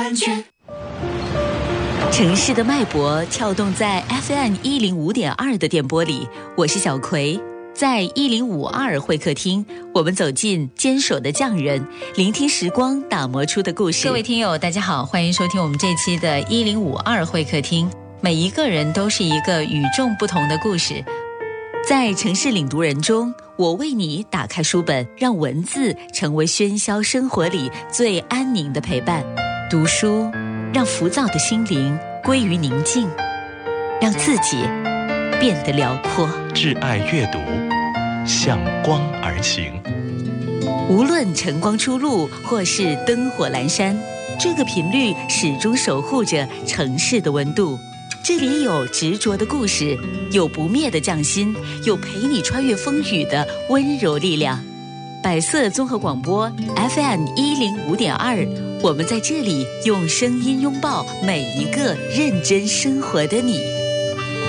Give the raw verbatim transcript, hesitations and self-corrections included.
感觉。 城市的脉搏跳动在 F M 一零五点二 的电波里，我是小葵。在一零五二会客厅，我们走进坚守的匠人，聆听时光打磨出的故事。各位听友大家好，欢迎收听我们这期的一零五二会客厅。每一个人都是一个与众不同的故事，在城市领读人中，我为你打开书本，让文字成为喧嚣生活里最安宁的陪伴。读书让浮躁的心灵归于宁静，让自己变得辽阔。 挚爱阅读，向光而行。 无论晨光初露或是灯火阑珊，这个频率始终守护着城市的温度。这里有执着的故事，有不灭的匠心，有陪你穿越风雨的温柔力量。百色综合广播 F M 一零五点二，我们在这里用声音拥抱每一个认真生活的你。